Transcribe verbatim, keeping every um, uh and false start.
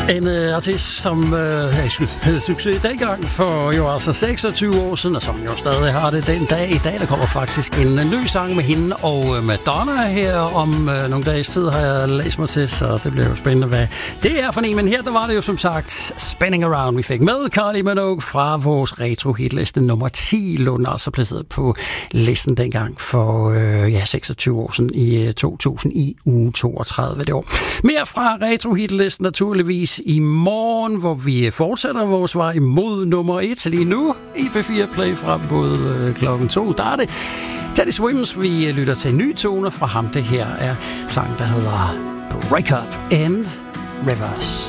En øh, artist, som øh, havde succes dengang for jo altså seksogtyve år siden, og som jo stadig har det den dag i dag. Der kommer faktisk en ny sang med hende og Madonna her om øh, nogle dages tid, har jeg læst mig til, så det bliver jo spændende, hvad det er for en. Men her der var det jo som sagt Spinning Around, vi fik med Kylie Minogue fra vores retro-hitliste nummer ti, lå den altså placeret på listen dengang for øh, ja, seksogtyve år siden i øh, to tusind i uge toogtredive det år. Mere fra retro-hitlisten naturligvis i morgen, hvor vi fortsætter vores vej mod nummer et. Lige nu i P fire Play frem mod øh, klokken to. Der er det Teddy Swims, vi lytter til nye toner fra ham. Det her er sang, der hedder Break Up in Reverse.